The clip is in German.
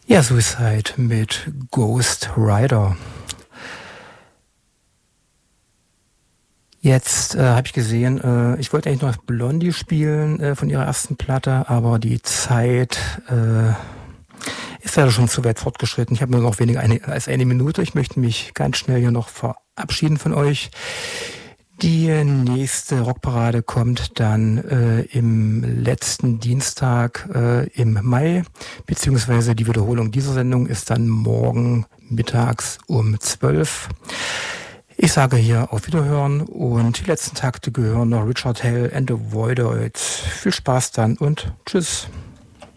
Ja, Suicide mit Ghost Rider. Jetzt habe ich gesehen, ich wollte eigentlich noch Blondie spielen von ihrer ersten Platte, aber die Zeit ist leider schon zu weit fortgeschritten. Ich habe nur noch weniger als eine Minute. Ich möchte mich ganz schnell hier noch verabschieden von euch. Die nächste Rockparade kommt dann im letzten Dienstag im Mai, beziehungsweise die Wiederholung dieser Sendung ist dann morgen mittags um 12. Ich sage hier auf Wiederhören und die letzten Takte gehören noch Richard Hell and the Voidoids. Viel Spaß dann und tschüss.